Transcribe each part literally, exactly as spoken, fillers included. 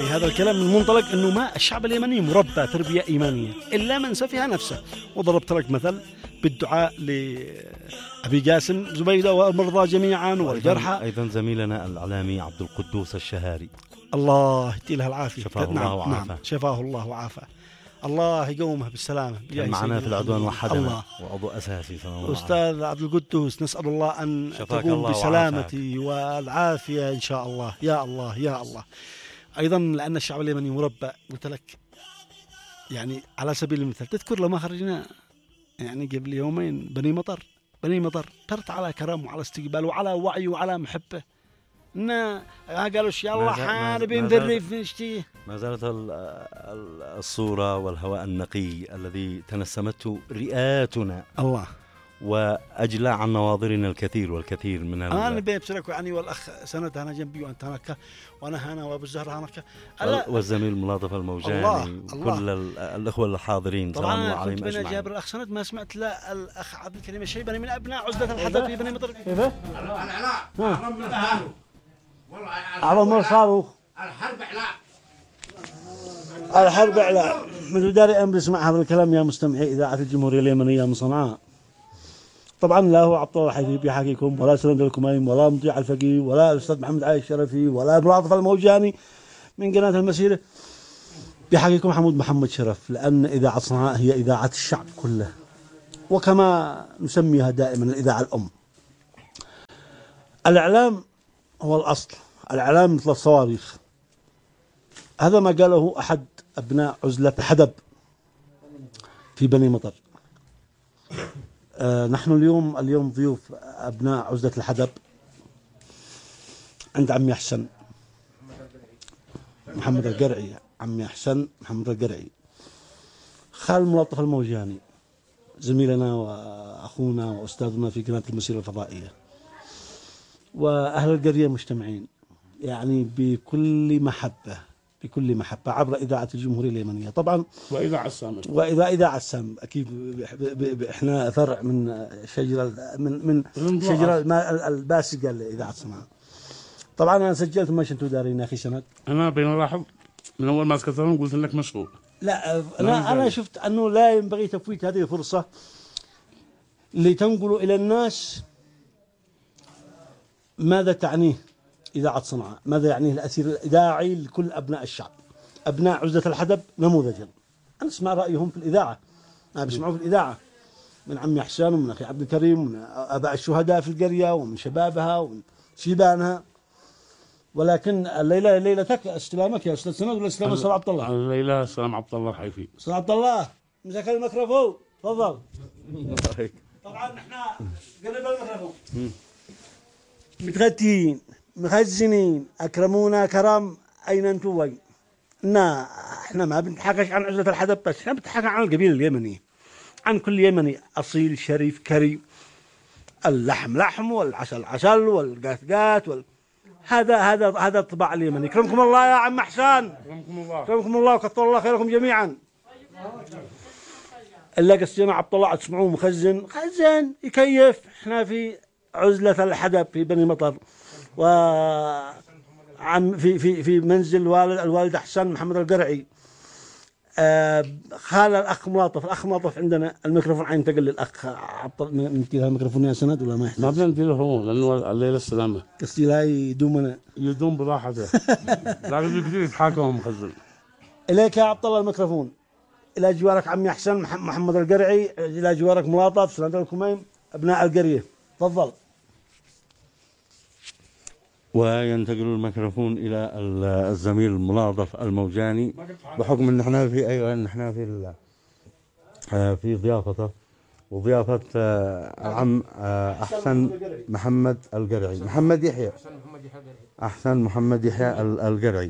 يعني هذا الكلام من منطلق أنه ما الشعب اليمني مربى تربية إيمانية إلا من سفيها نفسه. وضربت لك مثل بالدعاء لأبي قاسم زبيدة والمرضى جميعا والجرحى. أيضا زميلنا الإعلامي عبد القدوس الشهاري، الله يدي له العافية، شفاه نعم الله وعافاه. نعم شفاه الله وعافاه، الله يقومه بالسلامة. معنا في العدوان وحدنا وعضو أساسي. أستاذ عبد القدوس، نسأل الله أن تقوم بسلامتي والعافية إن شاء الله. يا الله يا الله. أيضا لأن الشعب اليمني مربى، قلت لك يعني على سبيل المثال، تذكر لما خرجنا يعني قبل يومين بني مطر، بني مطر ترت على كرم وعلى استقبال وعلى وعي وعلى محبة. إن قالوا يلا حاربين في الريف نشتي. ما زالت الصورة والهواء النقي الذي تنسمته رئاتنا الله وأجلى عن نواظرنا الكثير والكثير من أنا نبي بسرك يعني والأخ سند أنا جنبي وأنت هناك وأنا هنا وأبو الزهر هناك والزميل ملاطف الموجاني الله وكل الله. الأخوة الحاضرين سلام الله عليهم أجمعين. طبعا جابر الأخ سند ما سمعت لا الأخ عبد الكريم الشيباني من أبناء عزلة الحدث في بني مطر. كيف؟ أعظم من صاروخ الحرب إعلان الحرب إعلان من داري أمر اسمع هذا الكلام يا مستمعي إذاعة الجمهورية اليمنية من صنعاء. طبعا لا هو عبد الله الحيثي بيحكيكم ولا سند الكميم ولا مطيع الفقيه ولا الأستاذ محمد علي الشرفي ولا ملاطف الموجاني من قناة المسيرة. بيحكيكم محمود محمد شرف، لأن إذاعة صنعاء هي إذاعة الشعب كله، وكما نسميها دائما الإذاعة الأم. الإعلام هو الأصل، الإعلام مثل الصواريخ. هذا ما قاله أحد أبناء عزلة حدب في بني مطر. آه نحن اليوم اليوم ضيوف أبناء عزلة الحدب عند عمي أحسن محمد القرعي. عمي أحسن محمد القرعي خال ملاطف الموجاني، زميلنا وأخونا وأستاذنا في قناة المسيرة الفضائية. وأهل القرية مجتمعين يعني بكل محبة بكل محبة عبر إذاعة الجمهورية اليمنية طبعا، وإذاعة السامر وإذا إذاعة السام أكيد. إحنا فرع من شجرة من من شجرة الباسقة لإذاعة صنعاء. طبعا أنا سجلت ماش أنتوا دارين يا أخي سند. أنا بين لاحظ من أول ما سكتهم قلت لك مشغول. لا أنا أنا شفت أنه لا ينبغي تفويت هذه الفرصة لتنقلوا إلى الناس ماذا تعنيه إذاعة صنعاء، ماذا يعنيه الأثير الإذاعي لكل أبناء الشعب. أبناء عزلة الحدب نموذجا، أنا أسمع رأيهم في الإذاعة، أنا بسمعوا في الإذاعة من عمي حسان ومن أخي عبد الكريم ومن أباء الشهداء في القرية ومن شبابها ومن شيبانها. ولكن الليلة ليلتك استلامك يا أستاذ سند ولا استلام أستاذ عبد الله؟ الليلة استلام عبد الله الحيفي. أستاذ عبد الله مسك الميكروفون تفضل. طبعا احنا قرب الميكروفون متغتين مخزنين أكرمونا كرم. أين أنتم وين؟ نا احنا ما بنتحكش عن عزلة الحدب بس، احنا بنتحكى عن القبيلة اليمنية، عن كل يمني أصيل شريف كريم. اللحم لحم والعسل عسل والقات قات وال... هذا هذا هذا الطباع اليمني. كرمكم الله يا عم حسان. كرمكم الله. كرمكم الله وكثر الله خيركم جميعا. إلا قصينا عبد الله تسمعوه مخزن خزن يكيف. احنا في عزلة الحدب في بني مطر، وعم في في في منزل والد الوالد حسن محمد القرعي. آه خال الأخ ملاطف. الأخ ملاطف عندنا الميكروفون عين تقل للأخ عبد الله. نمتي له الميكروفون يا سند ولا ما يحتاج؟ ما بنمتي له هو لأنه الليلة السلامة. قصدي لا يدومنا يدوم براحته. لكن كثير يتحاكم مخزن. إليك يا عبد الله الميكروفون. إلى جوارك عمي حسن محمد القرعي، إلى جوارك ملاطف سند الكميم أبناء القرية. تفضل. وينتقل الميكروفون إلى الزميل ملاطف الموجاني بحكم أن احنا في أيوة أن احنا في في ضيافته وضيافة العم أحسن محمد القرعي محمد يحيى أحسن محمد يحيى القرعي.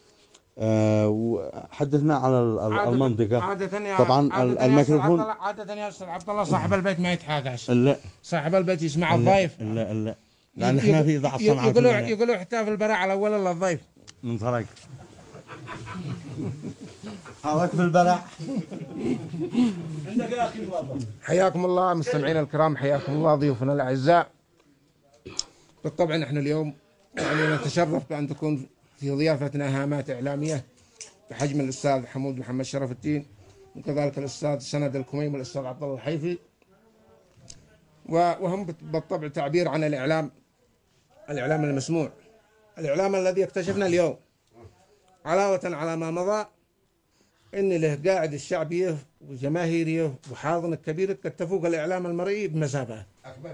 حدثنا على المنطقة. عادة طبعا الميكروفون عادة يا أستاذ عبد الله صاحب البيت ما يتحاكاش. لا صاحب البيت يسمع الضيف. لا لا لأن احنا في ضعف صنعاء. يقولوا يقولوا حتى في البراء على أول للضيف. من فرق. حاولك في البراء. عندك يا أخي ملاطف. حياكم الله مستمعينا الكرام، حياكم الله ضيوفنا الأعزاء. بالطبع نحن اليوم يعني نتشرف بأن تكون في ضيافتنا هامات إعلامية بحجم الأستاذ حمود محمد شرف الدين، وكذلك الأستاذ سند الكميم والأستاذ عبد الله الحيفي، وهم بالطبع تعبير عن الإعلام الإعلام المسموع، الإعلام الذي اكتشفنا اليوم علاوة على ما مضى إن له قاعد الشعبية وجماهيرية وحاضن الكبير قد تفوق الإعلام المرئي بمسافة.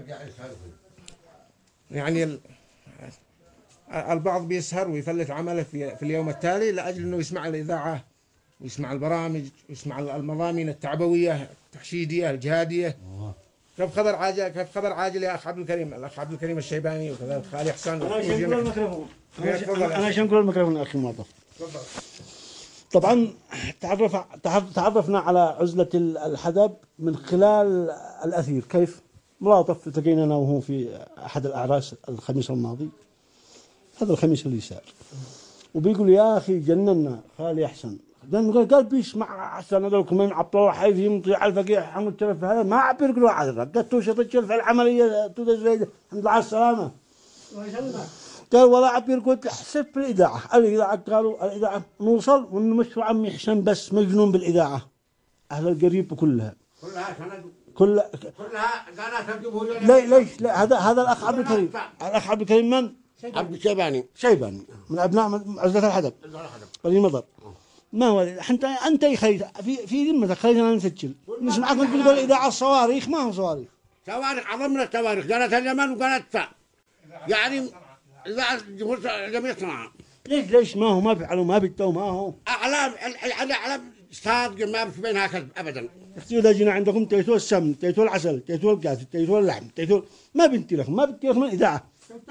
يعني البعض بيسهر ويفلت عمله في, في اليوم التالي لأجل أنه يسمع الإذاعة ويسمع البرامج ويسمع المضامين التعبوية التحشيدية الجهادية. كيف خبر عاجل كيف خبر عاجل يا أخ عبد الكريم الأخ عبد الكريم الشيباني وكذلك خالي حسان. أنا عشان نقول الميكروفون أنا عشان نقول الميكروفون يا أخي معطف. طبعا تعرف تعرفنا على عزلة الحدب من خلال الأثير. كيف ملاطف التقينا أنا وهو في أحد الأعراس الخميس الماضي، هذا الخميس اللي صار، وبيقول يا أخي جننا خالي أحسن. قال بيسمع حسن هذا الكمين عبد الله حيفي يمطي على الفقيه حمد شرف هذا ما عبر يقولوا عذرة قلت له شرف في العملية تدرج الحمد لله على السلامة. قال ولا عبير قلت حسب في الإذاعة الإذاعة قالوا الإذاعة نوصل ونمشوا عمي حسن بس مجنون بالإذاعة أهل القريب كلها كلها سند كلها كلها قناة الجمهورية. لا ليش لا هذا هذا الأخ عبد الكريم الأخ عبد الكريم من؟ عبد الشيباني شيباني من أبناء عزلة الحدب بني مضر. ما هو أنت أنت يا خي في في ذمتك خلينا نسجل نسمعك تقول الإذاعة الصواريخ ما هو صواريخ صواريخ أعظم من الصواريخ قناة اليمن وقناة فا يعني إذاعة الجمهور جميع صنعاء. ليش ليش ما هو ما بيفعلوا ما بيتوا ما هو أعلام الأعلام صادق ما في بينها كذب أبدا. اختي إذا جينا عندكم تيتوا السمن تيتوا العسل تيتوا القاس تيتوا اللحم تيتوا ما بنتي لكم ما بنتي لكم الإذاعة.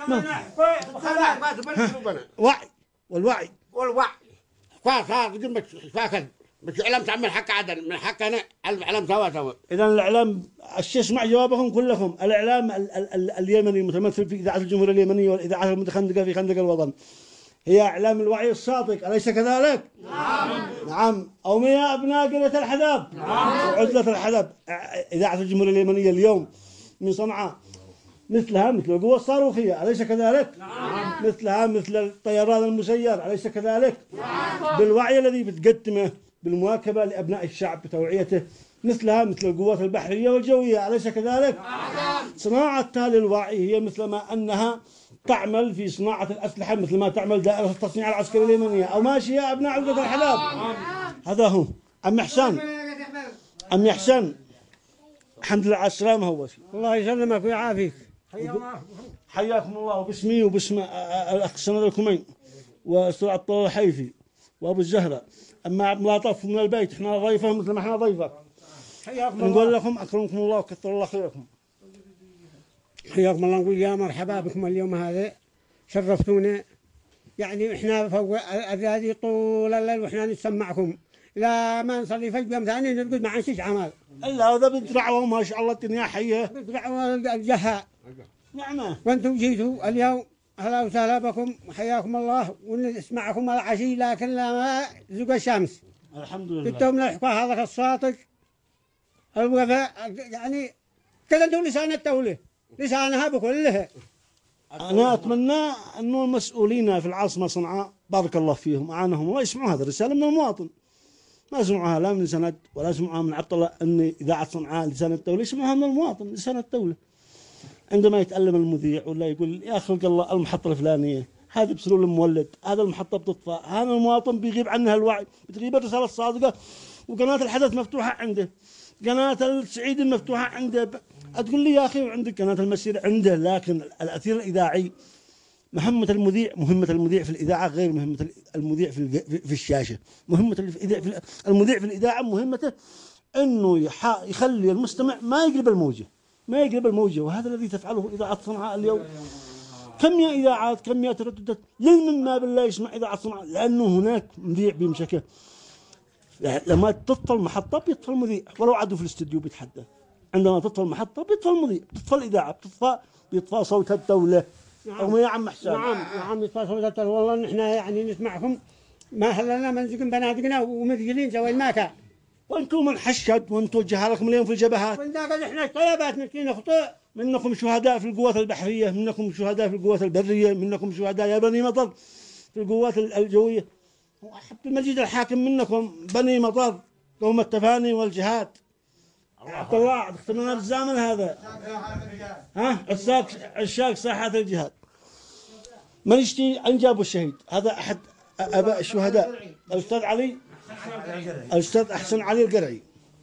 وعي والوعي والوعي فا صادق مش فاكر مش إعلام تعمل حق عدل من حقنا الإعلام سوا سوا. إذا الإعلام الشيء اسمع جوابكم كلكم. الإعلام ال ال ال اليمني المتمثل في إذاعة الجمهورية اليمنية والإذاعة المتخندقة في خندق الوطن هي إعلام الوعي الصادق أليس كذلك؟ نعم. نعم. أو يا أبناء قرية الحدب نعم. وعزلة الحدب إذاعة الجمهورية اليمنية اليوم من صنعاء مثلها مثل القوة الصاروخية أليس كذلك؟ نعم. مثلها مثل الطيران المسير أليس كذلك؟ نعم. بالوعي الذي بتقدمه بالمواكبة لأبناء الشعب بتوعيته مثلها مثل القوات البحرية والجوية أليس كذلك؟ نعم. صناعة للوعي هي مثل ما أنها تعمل في صناعة الأسلحة مثل ما تعمل دائرة التصنيع العسكري اليمنية أو ماشي يا أبناء عزلة الحدب. هذا هو عم حسان عم حسان الحمد لله على السلامة. هو شيء الله يسلمك ويعافيك. حياكم الله وباسمي وباسم الأخ سند الكمين والأستاذ عبد الله الحيفي وأبو الزهرة. أما ملاطف من البيت إحنا ضيفة مثل ما إحنا ضيفة نقول لكم أكرمكم الله وكثر الله خيركم. حياكم الله. نقول يا مرحبا بكم اليوم هذا شرفتونا يعني إحنا فوق الرياضي طول الليل وإحنا نسمعكم لا ما نصلي فجر يوم ثاني نرقد ما عنشيش عمل إلا هذا بدرعوه ما شاء الله الدنيا حية بدرعوه الجهاء نعمة. وانتم جيتوا اليوم أهلا وسهلا بكم وحياكم الله ونسمعكم العشي لكن لما زق الشمس الحمد لله كنتم من الحكاة هذا الصادق الوفاء يعني كذا انتم لسان الدولة لسانها بكلها. أنا أتمنى أنه المسؤولين في العاصمة صنعاء بارك الله فيهم أعانهم الله يسمعوا هذا الرسالة من المواطن ما يسمعوها لا من سند ولا يسمعوها من عبد الله أن إذاعة صنعاء لسان الدولة يسمعوها من المواطن لسان الدولة. عندما يتألم المذيع ولا يقول يا خلق الله المحطة الفلانية هذا بسلول المولد هذا المحطة بتطفى هذا المواطن بيغيب عنها الوعي بتغيب الرسالة الصادقة. وقناة الحدث مفتوحة عنده قناة السعيد المفتوحة عنده. تقول لي يا أخي وعندك قناة المسير عنده لكن الأثير الإذاعي مهمة المذيع مهمة المذيع في الإذاعة غير مهمة المذيع في في الشاشة. مهمة المذيع في الإذاعة مهمته إنه يخلي المستمع ما يقلب الموجة ما يقلب الموجة وهذا الذي تفعله إذاعة صنعاء اليوم. كم يا إذاعات كم يا ترددات لمن ما بالله يسمع إذاعة صنعاء لأنه هناك مذيع بيمسكه لما تطفى المحطة بيطفى المذيع ولو عدوا في الاستوديو بيتحدث. عندما تطفى المحطة بيطفى المذيع بيطفى الإذاعة بيطفى بيطفى صوت الدولة. نعم. أو يا عم حسان نعم نعم يطفى صوت الدولة. والله نحن يعني نسمعكم ما هلنا منزقين بنادقنا ومذيلين سوي الماكا وانتم من حشد وانتم جهالكم اليوم في الجبهات ونداقل احنا طيبات مسكين خطأ. منكم شهداء في القوات البحرية منكم شهداء في القوات البرية منكم شهداء يا بني مطر في في القوات الجوية. عبد المجيد الحاكم منكم بني مطر قوم التفاني والجهاد. عبد الله اخترنا بالزمن هذا ها عشاق عشاق ساحات الجهاد. من يشتي عن جابوا الشهيد هذا أحد أباء الشهداء الأستاذ علي الأستاذ أحسن علي القرعي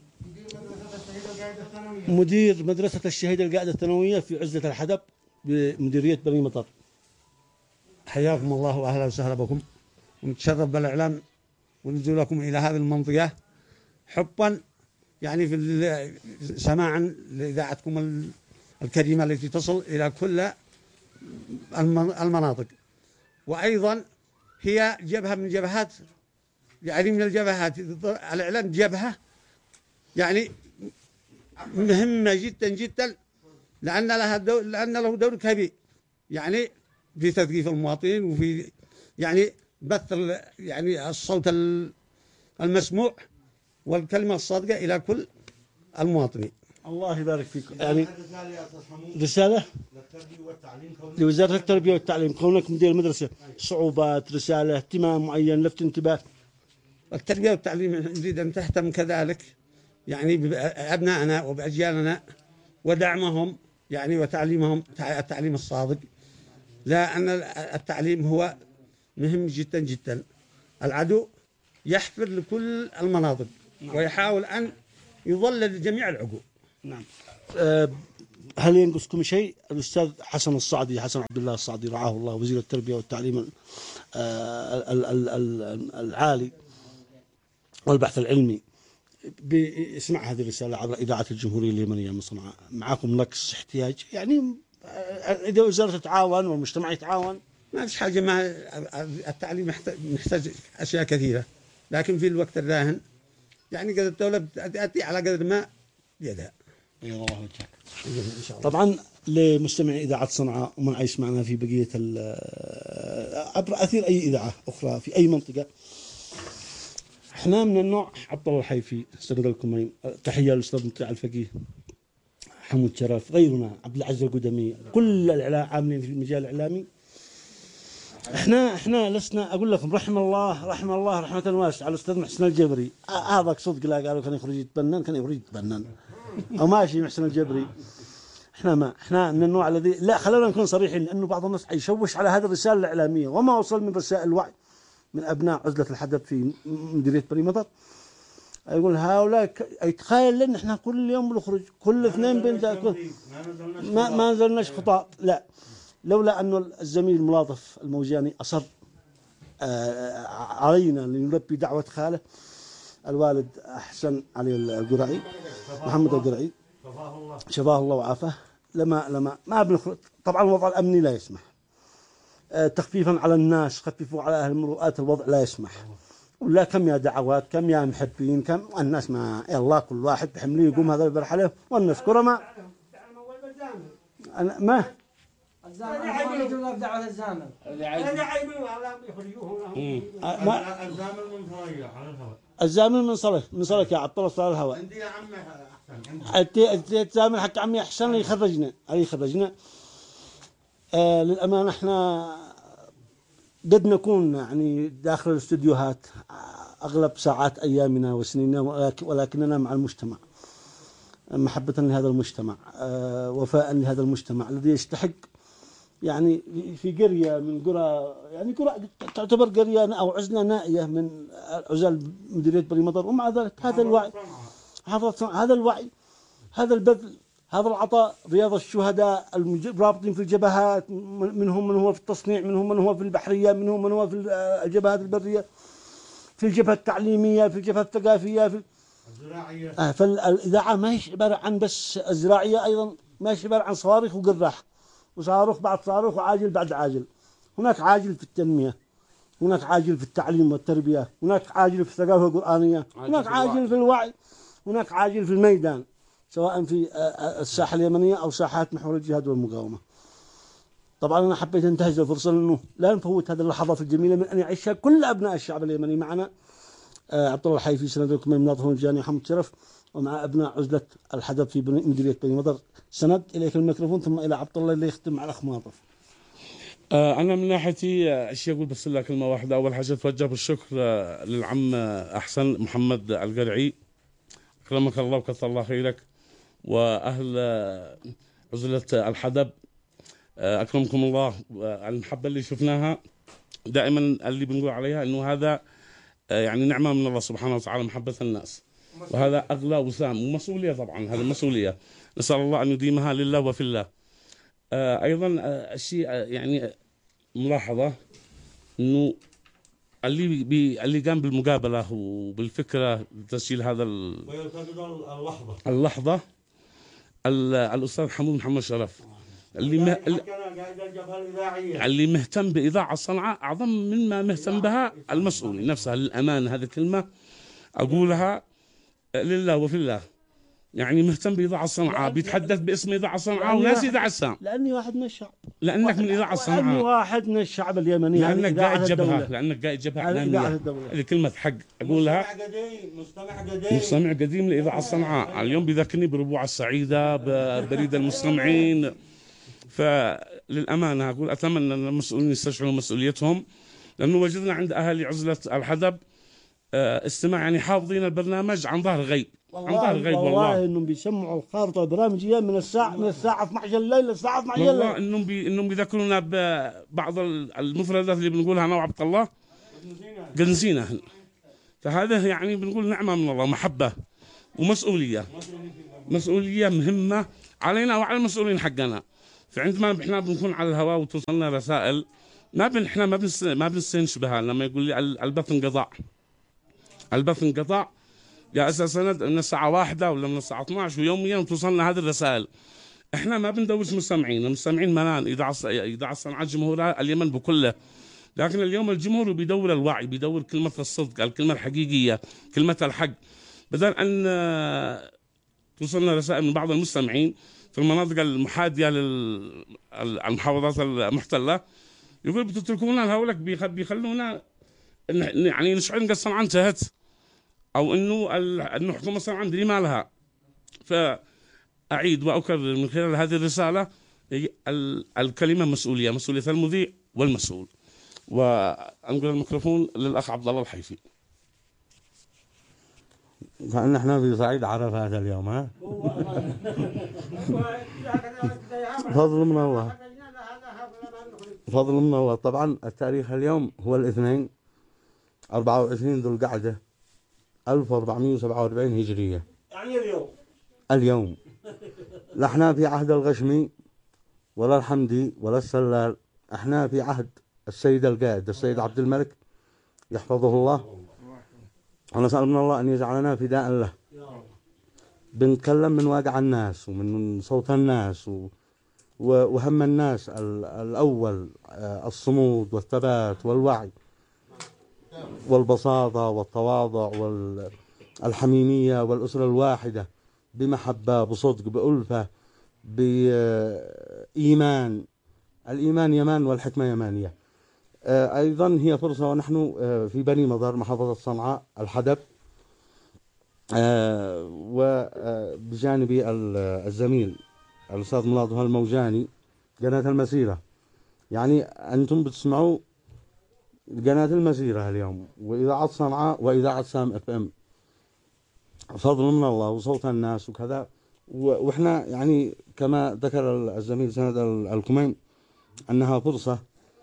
مدير مدرسة الشهيد القاعدة الثانوية في عزة الحدب بمديرية بني مطر. حياكم الله وأهلا وسهلا بكم، ونتشرف بالإعلام ونزولكم إلى هذه المنطقة حبا يعني في سماعا لإذاعتكم الكريمة التي تصل إلى كل المناطق، وأيضا هي جبهة من جبهات يعني من الجبهات الإعلام جبهة يعني مهمة جدا جدا لأن لها دور لأن له دور كبير يعني في تثقيف المواطنين وفي يعني بث يعني الصوت المسموع والكلمة الصادقة إلى كل المواطنين. الله يبارك فيكم. يعني رسالة لوزارة التربية والتعليم كونك مدير المدرسة، صعوبات، رسالة، اهتمام معين، لفت انتباه. التربية والتعليم نريد أن تهتم كذلك يعني بأبنائنا وبأجيالنا ودعمهم يعني وتعليمهم التعليم الصادق، لأن التعليم هو مهم جدا جدا. العدو يحفر لكل المناطق ويحاول أن يضلل جميع العقول. نعم. أه هل ينقصكم شيء؟ الأستاذ حسن الصعدي حسن عبد الله الصعدي رعاه الله وزير التربية والتعليم العالي والبحث العلمي بيسمع هذه الرسالة عبر إذاعة الجمهورية اليمنية من صنعاء. معكم نقص احتياج يعني إذا وزارة تتعاون والمجتمع يتعاون ما فيش حاجة. ما التعليم محتاج أشياء كثيرة، لكن في الوقت الراهن يعني قد الدولة بتأتي على قدر ما يدها. الله وجهك. طبعا لمستمعي إذاعة صنعاء ومن عايش معنا في بقية عبر أثير أي إذاعة أخرى في أي منطقة، احنا من النوع عبد الله الحيفي استقبل لكم تحية للأستاذ مطيع الفقيه حمود شرف غيرنا عبد العزيز القدمي كل العاملين في المجال الإعلامي. احنا احنا لسنا اقول لكم رحم الله رحم الله رحمة واسعة على الأستاذ محسن الجبري. هذاك صدق لا قالوا كان يخرج يتبنن كان يخرج يتبنن أو ماشي محسن الجبري. احنا ما احنا من النوع الذي لا خلونا نكون صريحين، لأنه بعض الناس يشوش على هذه الرسالة الإعلامية وما وصل من رسائل وعي من أبناء عزلة الحدب في مديرية بني مطر. يقول هؤلاء يتخيل لنا احنا كل يوم بنخرج كل اثنين بنت ما ما نزلناش خطاط. لا، لولا أن الزميل الملاطف الموجاني أصر علينا لنلبي دعوة خاله الوالد أحسن علي القرعي محمد القرعي شفاه الله وعافاه، لما لما ما بنخرج. طبعا الوضع الأمني لا يسمح، تخفيفا على الناس، خففوا على أهل المروءات، الوضع لا يسمح. ولا كم يا دعوات كم يا محبين كم الناس ما يلا كل واحد بحمله يقوم هذا برحله والناس كرما أنا ما الزامن يجوا بدعوة الزامن اللي عايبين على يخرجوه ما الزامن من صلية على الهواء الزامن من صلة من صلة يا عبد الله صار الهواء عندي يا عمي أحسن عندي الزامن حق عمي أحسن يخرجنا أي يخرجنا. آه للأمانة احنا قد نكون يعني داخل الاستديوهات أغلب ساعات أيامنا وسنيننا، ولكننا مع المجتمع محبة لهذا المجتمع، وفاء لهذا المجتمع الذي يستحق يعني في قرية من قرى يعني قرى تعتبر قرية أو عزلة نائية من عزل مديرية بني مطر، ومع ذلك هذا الوعي هذا الوعي هذا البذل هذا العطاء، رياض الشهداء الرابطين في الجبهات، منهم من هو في التصنيع، منهم من هو في البحرية، منهم من هو في الجبهات البرية، في الجبهة التعليمية، في الجبهة الثقافية، في الزراعية. آه فالإذاعة ما هي عبارة عن بس الزراعية، أيضا ما هي عبارة عن صواريخ وقراح وصاروخ بعد صاروخ وعاجل بعد عاجل. هناك عاجل في التنمية، هناك عاجل في التعليم والتربية، هناك عاجل في الثقافة القرآنية، هناك عاجل في الوعي، هناك عاجل في الميدان سواء في الساحة اليمنية أو ساحات محور الجهاد والمقاومة. طبعا أنا حبيت أنتهز الفرصة لأنه لا نفوت هذه اللحظات الجميلة من أن يعيشها كل أبناء الشعب اليمني. معنا عبد الله الحيفي سند لكم من مناطق الجاني حمد شرف، ومع أبناء عزلة الحدب في مديرية بني مطر. سند إليك الميكروفون ثم إلى عبد الله اللي يختم على الأخ ماطف. أنا من ناحيتي أشياء أقول بس لك كلمة واحدة. أول حاجة أتوجه بالشكر للعم أحسن محمد القرعي، أكرمك الله وكثر الله خيرك، وأهل عزلة الحدب أكرمكم الله. المحبة اللي شفناها دائما اللي بنقول عليها إنه هذا يعني نعمة من الله سبحانه وتعالى، محبة الناس، وهذا أغلى وسام ومسؤولية. طبعا هذه مسؤولية، نسأل الله أن يديمها لله وفي الله. أيضا الشيء يعني ملاحظة إنه اللي بي اللي قام بالمقابلة وبالفكرة تسجيل هذا اللحظة اللحظة الأستاذ حمود محمد شرف، اللي مه... اللي مهتم بإذاعة صنعاء أعظم مما مهتم بها المسؤول نفسها. للأمانة هذه كلمة أقولها لله وفي الله، يعني مهتم بإذاعة صنعاء، بيتحدث باسم إذاعة صنعاء وناس إذاعة السام. لأني واحد من الشعب، لأنك من إذاعة صنعاء، لأني واحد من الشعب اليمني، لأنك قائد جبهة، لأنك قائد جبهة إعلامية. هذه كلمة حق أقولها. مستمع قديم مستمع قديم لإذاعة صنعاء. اليوم بذكرني بربوع السعيدة، ببريد المستمعين. فللأمانة أقول أتمنى أن المسؤولين يستشعروا مسؤوليتهم، لأنه وجدنا عند أهالي عزلة الحدب استماع يعني حافظين البرنامج عن ظهر غيب، عن ظهر غيب. والله, والله انهم بيسمعوا الخارطه البرامجيه من الساعه من الساعه اثني عشر الليل للساعه اثني عشر الليل. والله انهم بي انهم بيذكرونا ببعض المفردات اللي بنقولها انا وعبد الله قد نسينا. فهذا يعني بنقول نعمه من الله، محبه ومسؤوليه، مسؤوليه مهمه علينا وعلى المسؤولين حقنا. فعندما احنا بنكون على الهواء وتوصلنا رسائل ما بن احنا ما بنس ما بنستنشبها. لما يقول لي البث انقطع، البث انقطع يا اساسا من الساعه واحدة ولا من الساعه اثني عشر، ويوميا توصلنا هذه الرسائل. احنا ما بندوش مستمعين، المستمعين ملان. اذاعه اذاعه صنعاء جمهورها اليمن بكله، لكن اليوم الجمهور بيدور الوعي، بيدور كلمه الصدق، الكلمه الحقيقيه، كلمه الحق، بدل ان توصلنا رسائل من بعض المستمعين في المناطق المحاذيه للمحافظات المحتله يقول بتتركونا هؤلاء بيخلونا يعني نشعر ان صنعاء انتهت، او انه انه حكومه صنعاء ندري ما لها. فاعيد واكرر من خلال هذه الرساله الكلمه مسؤوليه، مسؤوليه المذيع والمسؤول. وانقل الميكروفون للاخ عبد الله الحيفي. كأن احنا في صعيد عرفات اليوم. ها فضل من الله، فضل من الله. طبعا التاريخ اليوم هو الاثنين أربعة وعشرين ذو القعدة ألف وأربعمائة وسبعة وأربعين هجرية. يعني اليوم اليوم لا احنا في عهد الغشمي ولا الحمدي ولا السلال، احنا في عهد السيد القائد السيد عبد الملك يحفظه الله، ونسأل من الله أن يجعلنا فداء له. بنتكلم من واقع الناس ومن صوت الناس و... وهم الناس الأول الصمود والثبات والوعي والبساطة والتواضع والحميمية والأسرة الواحدة بمحبة بصدق بألفة بإيمان. الإيمان يمان والحكمة يمانية. أيضا هي فرصة ونحن في بني مضر محافظة صنعاء الحدب، وبجانبي الزميل الأستاذ ملاطفة الموجاني قناة المسيرة. يعني أنتم بتسمعوا قناة المسيرة اليوم وإذاعة صنعاء وإذاعة سام اف ام، فضل من الله وصوت الناس وكذا. وإحنا يعني كما ذكر الزميل سند الكمين أنها فرصة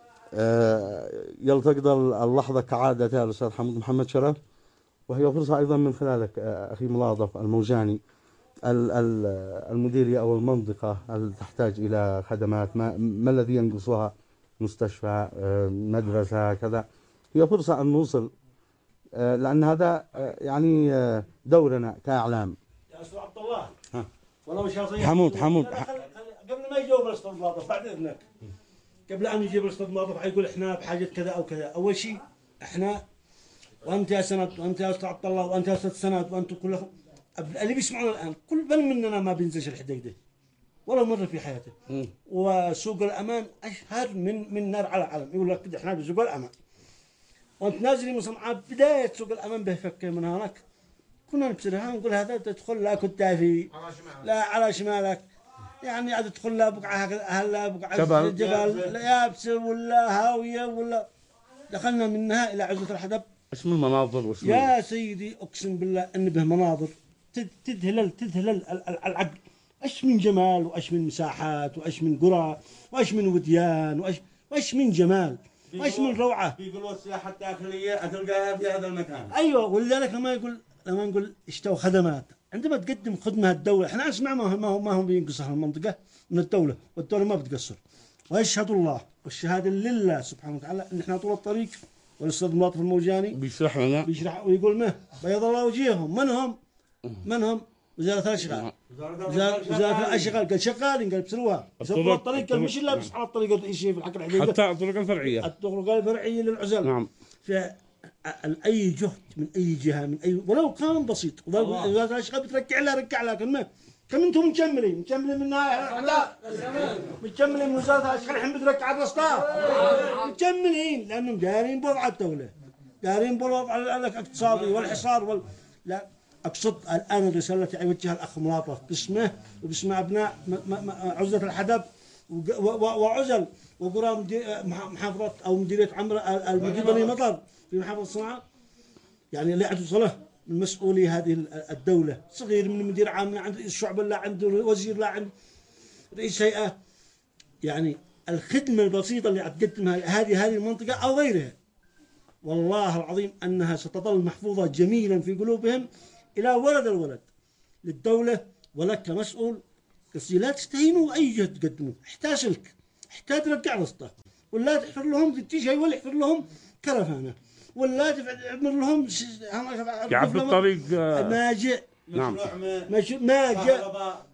يلتقط اللحظة كعادة الأستاذ حمود محمد شرف، وهي فرصة أيضا من خلالك أخي ملاطف الموجاني المديرية أو المنطقة اللي تحتاج إلى خدمات، ما, ما الذي ينقصها، مستشفى مدرسة كذا. هي فرصة أن نوصل، لأن هذا يعني دورنا كإعلام. يا أستاذ عبد الله ها والله مش حمود حمود قبل ما يجاوب الأستاذ ملاطف بعد إذنك، قبل أن يجيب الأستاذ ملاطف حيقول إحنا بحاجة كذا أو كذا. أول شيء إحنا وأنت يا سند وأنت يا أستاذ عبد الله وأنت يا أستاذ سند وأنتم كلكم اللي بيسمعونا الآن، كل بل مننا ما بينزلش الحديدة ولا مرة في حياته. م. وسوق الأمان أشهر من من نار على علم. يقول لك إحنا بسوق الأمان، وأنت نازلين من صنعاء بداية سوق الأمان بيفك من هناك كنا نبصرها نقول هذا تدخل لا كنت في لا على شمالك يعني عاد تدخل لا بقعة هلا بقعة جبل. جبل يابسة ولا هاوية ولا دخلنا منها إلى عزلة الحدب. ايش من المناظر وش يا سيدي أقسم بالله إن به مناظر تد- تذهل تذهل ال- ال- العقل. ايش من جمال وايش من مساحات وايش من قرى وايش من وديان وايش وايش من جمال وايش من روعة. يقولوا السياحة الداخلية تلقاها في هذا المكان. ايوه ولذلك لما يقول لما نقول اشتوا خدمات عندما تقدم خدمه الدوله احنا نسمع ما هو ما هو ما هم بينقصها المنطقه من الدوله والدوله ما بتقصر. ويشهد الله والشهاده لله سبحانه وتعالى ان احنا طول الطريق والاستاذ ملاطف الموجاني بيشرح لنا بيشرح ويقول ما بيض الله وجيههم من هم؟ من هم؟ وزاره الاشغال. وزاره وزاره الاشغال قال شغالين قال بسروها يسووا الطريق قال مش الا بس على الطريق شيء في الحق الحقيقه حتى الطرق الفرعيه الطرق الفرعيه للعزل. نعم. اي جهد من اي جهه من اي ولو كان بسيط وزاره الاشغال بتركع لها ركع لها كم كم انتم مكملين مكملين من اعداء مكملين من وزاره الاشغال الحين بتركع على الرصاف مكملين لانهم دارين بوضع الدوله دارين بوضع الاقتصادي والحصار وال... لا اقصد الان الرساله التي يوجهها الاخ ملاطف باسمه وباسم ابناء م... م... عزله الحدب و... و... وعزل وقرى محافظه او مديريه عمرو المدير بني مطر في محافظة صنعاء. يعني اللي عنده صلة من مسؤولي هذه الدولة صغير من مدير عام لا عند رئيس شعبة لا عند وزير لا عند رئيس هيئة. يعني الخدمة البسيطة اللي تقدمها هذه هذه المنطقة أو غيرها والله العظيم أنها ستظل محفوظة جميلا في قلوبهم إلى ولد الولد للدولة ولك كمسؤول. قصدي لا تستهينوا أي جهد تقدموه احتاج لك احتاج رجع رصته ولا تحفر لهم شيء ولا يحفر لهم كرفانة ولا تعمل لهم يعبد الطريق ما جاء نعم ما ما جاء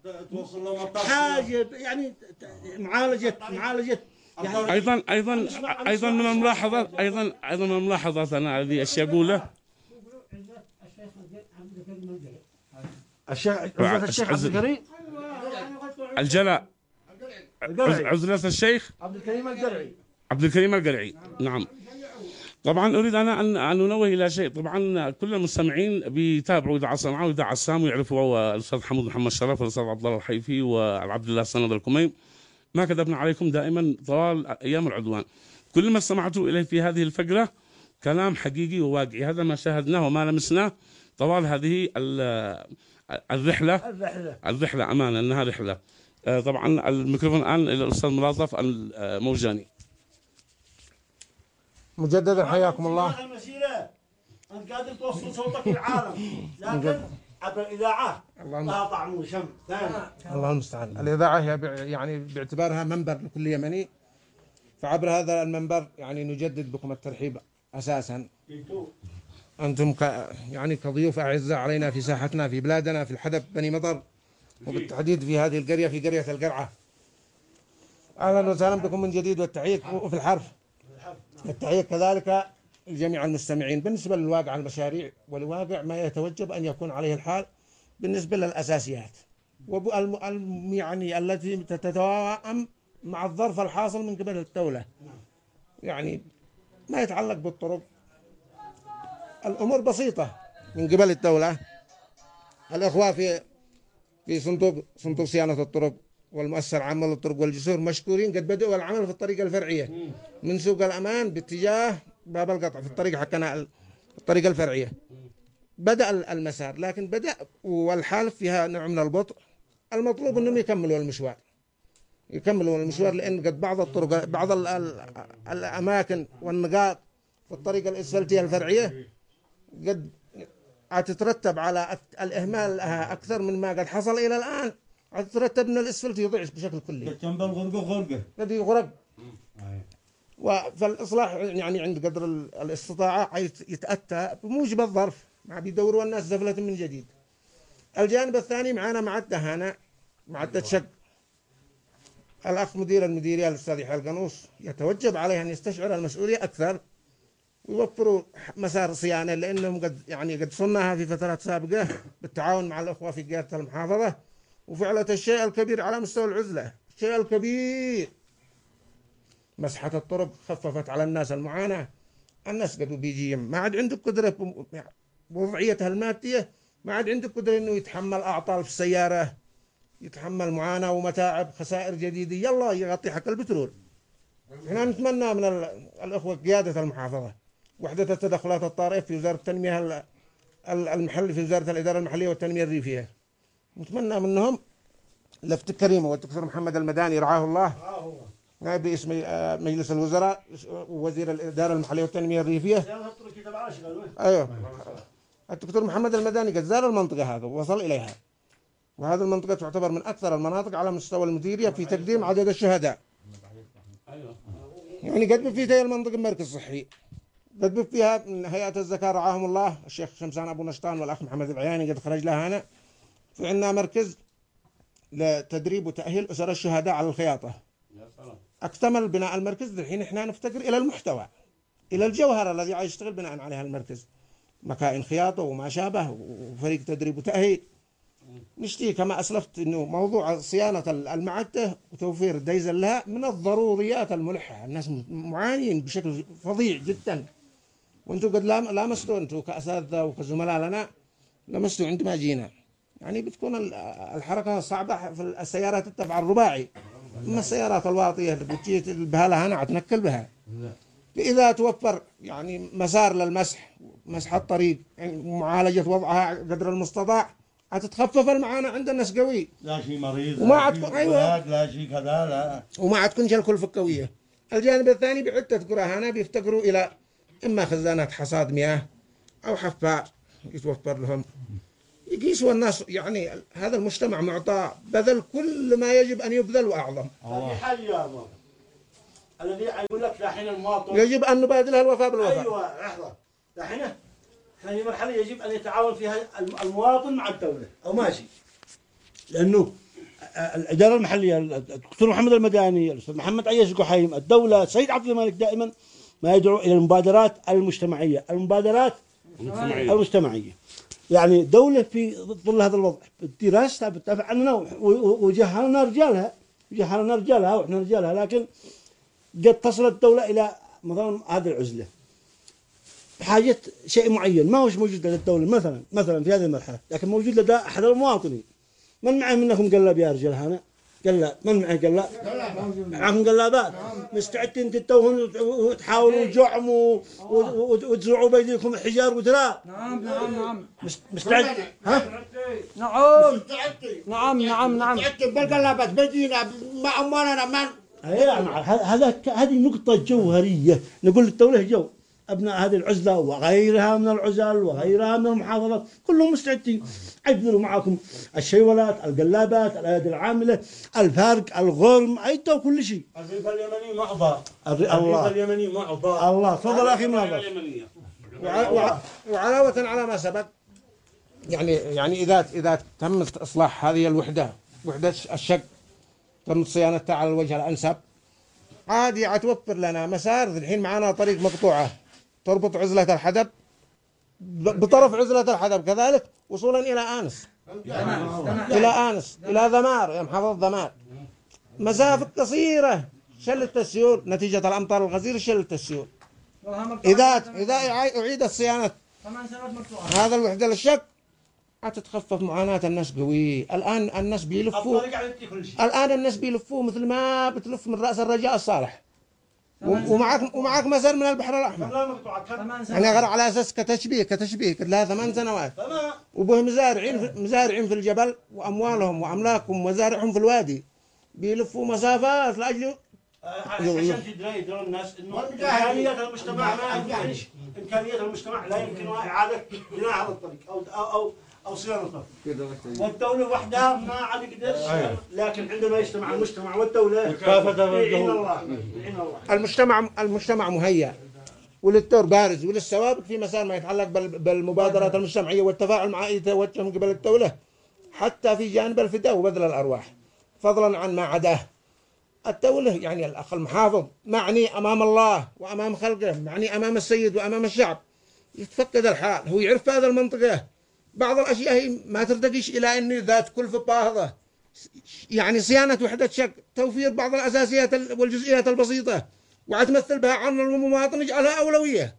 حاجة يعني معالجة معالجة يعني ايضا ايضا ايضا من الملاحظات ايضا ايضا من الملاحظات انا هذه اشياء اقولها الشيخ الشيخ عبد الكريم الجلاء عزلة الشيخ عبد الكريم القرعي عبد الكريم القرعي. نعم. طبعا اريد انا ان ان انوه الى شيء. طبعا كل المستمعين بيتابعوا اذاعه صنعاء واذاعه السام ويعرفوا الاستاذ حمود محمد شرف والاستاذ عبد الله الحيفي وعبد الله السند الكميم. ما كذبنا عليكم دائما طوال ايام العدوان. كل ما استمعتوا اليه في هذه الفقره كلام حقيقي وواقعي. هذا ما شاهدناه وما لمسناه طوال هذه الرحله الرحله الرحله امانه انها رحله. طبعا الميكروفون الان الى الاستاذ ملاطف الموجاني. مجددا حياكم الله. المسيرة أنت قادر توصل صوتك للعالم لكن عبر الإذاعة لها طعم وشم ثاني. الله المستعان. الإذاعة هي يعني باعتبارها منبر لكل يمني فعبر هذا المنبر يعني نجدد بكم الترحيب أساسا. أنتم ك يعني كضيوف أعزاء علينا في ساحتنا في بلادنا في الحدب بني مطر وبالتحديد في هذه القرية في قرية القرعة. أهلا وسهلا بكم من جديد والتحية وفي الحرف التحية كذلك لجميع المستمعين. بالنسبة للواقع المشاريع والواقع ما يتوجب أن يكون عليه الحال بالنسبة للأساسيات يعني التي تتوائم مع الظرف الحاصل من قبل الدولة. يعني ما يتعلق بالطرق الأمور بسيطة من قبل الدولة. الأخوة في في صندوق صندوق صيانة الطرق والمؤسسة العامة للطرق والجسور مشكورين قد بدأوا العمل في الطريقة الفرعية من سوق الأمان باتجاه باب القطع في الطريق حقنا الطريقة الفرعية. بدأ المسار لكن بدأ والحال فيها نوع من البطء. المطلوب أنهم يكملوا المشوار يكملوا المشوار لأن قد بعض الطرق بعض ال ال الأماكن والنقاط في الطريقة الإسفلتية الفرعية قد تترتب على الإهمال لها أكثر من ما قد حصل إلى الآن. تترتب أن الإسفلت يضيع بشكل كلي قد يغرق. فالإصلاح يعني عند قدر الاستطاعة يتأتى بموجب الظرف ما بيدوروا الناس زفلة من جديد. الجانب الثاني معنا مع الدهانة مع التشق. الأخ مدير المديرية الأستاذ يحيى القنوص يتوجب عليه أن يستشعر المسؤولية أكثر ويوفروا مسار صيانة لأنهم قد يعني قد صناها في فترات سابقة بالتعاون مع الأخوة في قيادة المحافظة وفعلت الشيء الكبير على مستوى العزلة. الشيء الكبير مسحة الطرق خففت على الناس المعاناة. الناس قدوا بيجيهم ما عاد عندك قدرة بوضعيتها المادية ما عاد عندك قدرة إنه يتحمل أعطال في السيارة يتحمل معاناة ومتاعب خسائر جديدة يلا يغطي حق البترول. احنا نتمنى من الأخوة قيادة المحافظة وحدة التدخلات الطارئة في وزارة التنمية المحلية في وزارة الإدارة المحلية والتنمية الريفية، نتمنى منهم لفت كريمة والدكتور محمد المداني رعاه الله نائب رئيس مجلس الوزراء ووزير الإدارة المحلية والتنمية الريفية. أيوه الدكتور محمد المداني قد زار المنطقة هذا ووصل إليها، وهذه المنطقة تعتبر من أكثر المناطق على مستوى المديرية في تقديم عدد الشهداء. يعني قد فيها المنطقة مركز صحي، قد فيها من هيئة الزكاة رعاهم الله الشيخ شمسان أبو نشطان والأخ محمد العياني قد خرج لها هنا. في عندنا مركز لتدريب وتأهيل أسر الشهداء على الخياطة. اكتمل بناء المركز، الحين احنا نفتقر إلى المحتوى، إلى الجوهر الذي يشتغل بناء عليها المركز، مكائن خياطة وما شابه وفريق تدريب وتأهيل. نشتي كما أسلفت إنه موضوع صيانة المعدة وتوفير الديزل لها من الضروريات الملحة، الناس معانين بشكل فظيع جدا، وانتم قد لامستوا انتم كأساتذة وكزملاء لنا لمستوا عندما جينا. يعني بتكون الحركة صعبة في السيارات التبع الرباعي، أما السيارات الواطية اللي بتجي بها لها هنا تنكل بها. إذا توفر يعني مسار للمسح، مسح الطريق، يعني معالجة وضعها قدر المستطاع، هتتخفف المعاناة عند الناس قوي. لا شيء مريض، وما عاد تكون أيوة، لا شيء كذا، لا وما عاد تكون الكلفة قوية. الجانب الثاني بعدة قرى هنا بيفتقروا إلى إما خزانات حصاد مياه أو حفاء يتوفر لهم. يقيسوا الناس يعني هذا المجتمع معطى بذل كل ما يجب أن يبذل وأعظم. هذه حل يا أبو الذي يقول لك دحين المواطن يجب أن نبادلها الوفاء بالوفاء. أيوة لحظة، دحين هذه مرحلة يجب أن يتعاون فيها المواطن مع الدولة أو ماشي، لأنه الإدارة المحلية الدكتور محمد المداني، الأستاذ محمد عياش قحيم، الدولة، السيد عبد الملك دائما ما يدعو إلى المبادرات المجتمعية، المبادرات المجتمعية, المجتمعية. يعني دولة في ظل هذا الوضع الدراسة بتدافع عننا وجهلنا رجالها، جهلنا رجالها وإحنا رجالها، لكن قد تصل الدولة إلى مثلا هذه العزلة بحاجة شيء معين ما هوش موجود لدى الدولة مثلا مثلا في هذه المرحلة، لكن موجود لدى أحد المواطنين. من معي منكم قلاب يا رجال هنا؟ قلاب. من معي قلاب؟ معكم قلابات مستعدين تتوهون وتحاولوا جعم وتزرعوا بيديكم حجار وتراب. نعم نعم نعم مستعد؟ ها؟ نعم نعم نعم نعم بالقلابات بدينا مع أموالنا من هذا هذه نقطة جوهرية. نقول للدولة جو أبناء هذه العزلة وغيرها من العزل وغيرها من المحافظات كلهم مستعدين يبذلوا معكم الشيولات، القلابات، الأيادي العاملة، الفرق، الغرم، أيضا كل شيء. الريف اليمني معضى، الله الريف اليمني معضى. الله تفضل أخي مناظر. وعلاوة على ما سبق يعني يعني إذا إذا تم إصلاح هذه الوحدة، وحدة الشق، تم صيانتها على الوجه الأنسب، عادي عتوفر لنا مسار. الحين معنا طريق مقطوعة تربط عزلة الحدب بطرف عزلة الحدب، كذلك وصولا إلى آنس إلى آنس إلى ذمار، يا محافظة ذمار، مسافة قصيرة شلت السيول نتيجة الأمطار الغزيرة، شلت السيول. إذا إذا أعيدت صيانة هذا الوحدة للشك هتتخفف معاناة الناس قوي. الآن الناس بيلفوا الآن الناس بيلفوا مثل ما بتلف من رأس الرجاء الصالح، ومعك ومعك مسار من البحر الأحمر. أنا غير على أساس كتشبيه كتشبيه قد لها ثمان سنوات، وبه مزارعين مزارعين في الجبل وأموالهم وأملاكهم ومزارعهم في الوادي بيلفوا مسافات لأجل عشان تدري يدرون الناس إنه إمكانيات المجتمع ما يمكنش، إمكانيات المجتمع لا يمكنها إعادة بناء هذا الطريق أو أو أو صيانته، والدولة وحدها ما عاد يقدرش. لكن عندما يجتمع المجتمع والدولة يعين الله يعين الله. المجتمع المجتمع مهيأ وللدور بارز وللسوابق في مسار ما يتعلق بالمبادرات المجتمعية والتفاعل مع أي توجه من قبل الدولة، حتى في جانب الفداء وبذل الأرواح، فضلا عن ما عداه. الدولة يعني الأخ المحافظ معني أمام الله وأمام خلقه، معني أمام السيد وأمام الشعب. يتفقد الحال، هو يعرف هذا المنطقة بعض الأشياء ما ترتقيش إلى أن ذات كلفة باهظة، يعني صيانة وحدة شق، توفير بعض الأساسيات والجزئيات البسيطة وتمثل بها عن المواطن يجعلها أولوية.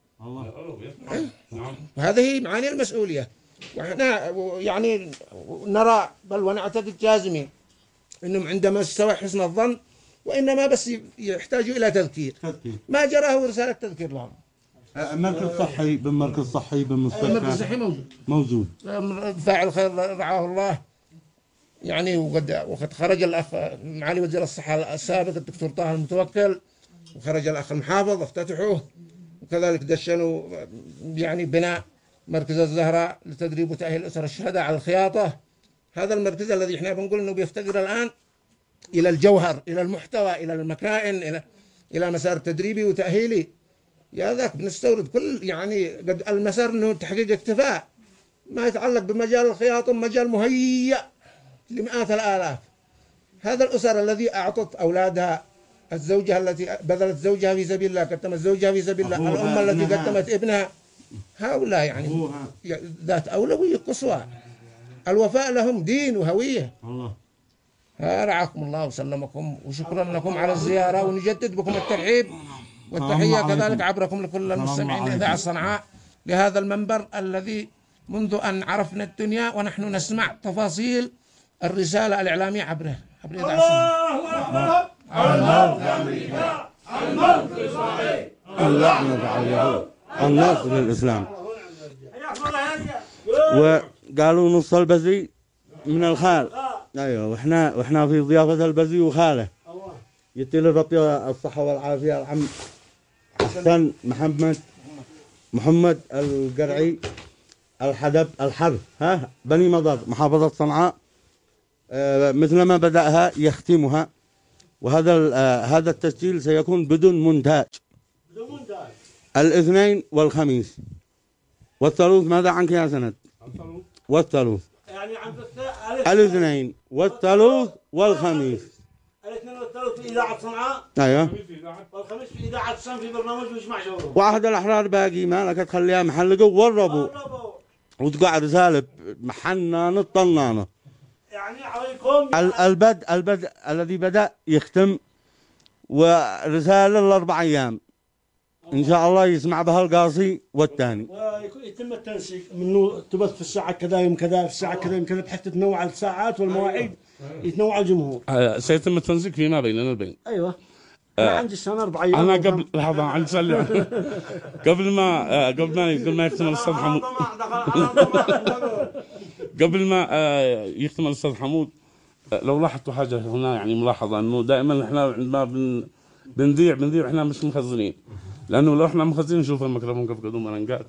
هذه معاني المسؤولية. وإحنا يعني نرى بل ونعتقد جازمين إنهم عندما استوى حسن الظن، وإنما بس يحتاجوا إلى تذكير. ما جراه رسالة تذكير لهم. مركز صحي بمركز صحي بمستشفى. المركز الصحي موجود. موجود. فاعل خير رعاه الله. يعني وقد وقد خرج الأخ معالي وزير الصحة السابق الدكتور طه المتوكل، وخرج الأخ المحافظ افتتحوه، وكذلك دشنوا يعني بناء مركز الزهراء لتدريب وتأهيل أسر الشهداء على الخياطة. هذا المركز الذي احنا بنقول انه بيفتقر الآن إلى الجوهر، إلى المحتوى، إلى المكائن، إلى إلى مسار تدريبي وتأهيلي. يا ذاك بنستورد كل يعني قد المسار انه تحقيق اكتفاء ما يتعلق بمجال الخياطة، مجال مهيأ لمئات الآلاف. هذا الأسر الذي أعطت أولادها، الزوجة التي بذلت زوجها في سبيل الله، قدمت زوجها في سبيل الله، الأم التي قدمت ابنها، هؤلاء يعني ذات أولوية قصوى. الوفاء لهم دين وهوية. الله رعاكم الله وسلمكم، وشكرا لكم على الزيارة، ونجدد بكم الترحيب والتحية كذلك عبركم لكل المستمعين لإذاعة صنعاء لهذا المنبر الذي منذ أن عرفنا الدنيا ونحن نسمع تفاصيل الرسالة الإعلامية عبره عبر إذاعة صنعاء. الموت لأمريكا، الموت لإسرائيل، اللعنة على اليهود، النصر للإسلام. وقالوا نص البزي من الخال. ايوه، واحنا واحنا في ضيافة البزي وخاله. يدي له ربي الصحة والعافية العم حسن محمد محمد القرعي الحدب الحب ها بني مضر محافظة صنعاء. آه مثلما بدأها يختمها، وهذا آه هذا التسجيل سيكون بدون مونتاج. بدون مونتاج. الاثنين والخميس والثالوث. ماذا عنك يا سند؟ الثالوث والثالوث يعني عن الاثنين والثالوث والخميس. الاثنين والثالوث في إذاعة صنعاء. ايوه. والخميس في إذاعة الصن في برنامج ويجمع شغله. واحد الأحرار باقي ما لك تخليها محلقة ووربوا وتقعد رسالة محنانة الطنانة. يعني عليكم البدء البدء الذي بدأ يختم، ورسالة الأربع أيام إن شاء الله يسمع بها القاصي والثاني، ويتم التنسيق منه تبث في الساعة كذا يوم كذا في الساعة كذا يوم كذا بحيث تتنوع الساعات والمواعيد. يتنوع الجمهور. آه سيتم التنسيق فيما بيننا البين. أيوة. أنا عندي السنة أربع أيام. أنا قبل لحظة عندي سؤال. قبل ما آه قبل ما قبل ما يختم الأستاذ حمود قبل ما آه يختم الأستاذ حمود آه لو لاحظتوا حاجة هنا يعني ملاحظة إنه دائما إحنا عندما بن بنذيع بنذيع إحنا مش مخزنين، لأنه لو إحنا مخزنين نشوف الميكروفون كيف قدوم رنقات.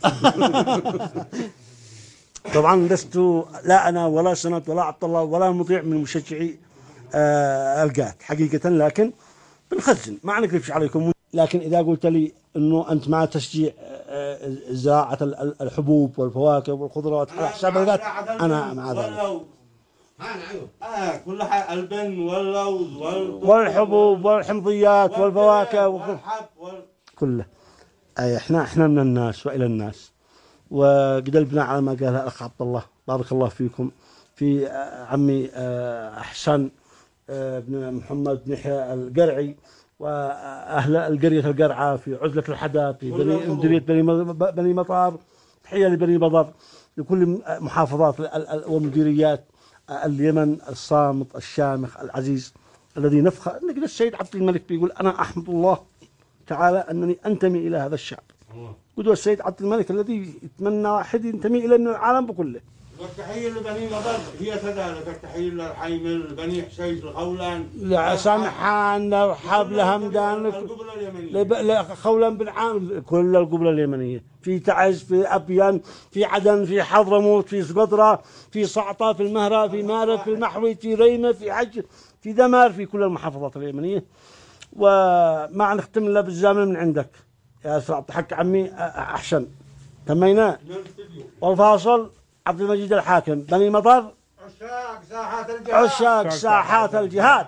طبعا لست لا أنا ولا سند ولا عبد الله ولا مطيع من مشجعي آه القات حقيقة، لكن بنخزن ما نكذبش عليكم. لكن إذا قلت لي إنه أنت مع تشجيع آه زراعة الحبوب والفواكه والخضروات على حساب القات، أنا مع ذلك. آه كل حاجة البن واللوز والحبوب والحمضيات والفواكه والحب كله. أي إحنا إحنا من الناس وإلى الناس، وقدلبنا على ما قالها الأخ عبد الله بارك الله فيكم في عمي أحسن بن محمد بن يحيى القرعي وأهل القرية القرعة في عزلة الحدب في بني مديرية بني بني مطار. تحية لبني مطر لكل محافظات ومديريات اليمن الصامت الشامخ العزيز الذي نفخر. نجد السيد عبد الملك بيقول أنا أحمد الله تعالى أنني أنتمي إلى هذا الشعب. قدوة السيد عبد الملك الذي يتمنى واحد ينتمي إلى من العالم بكله. والتحية لبني مضر هي كذلك، التحية للحيمل بني حسين الخولان لا سمحان رحب لهمدان القبلة اليمنية لخولان بن عامر كل القبلة اليمنية، في تعز في أبيان في عدن في حضرموت في سقطرى في صعطة في المهرة في مارب في المحوي في ريمة في حج في دمار في كل المحافظات اليمنية. وما نختم إلا بالزامن من عندك يا أسرع حق عمي أحسن تمينا. والفاصل عبد المجيد الحاكم بني مطر عشاق ساحات الجهاد عشاق ساحات الجهاد.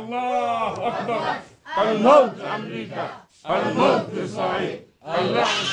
الله أكبر. الموت لأمريكا، الموت لإسرائيل.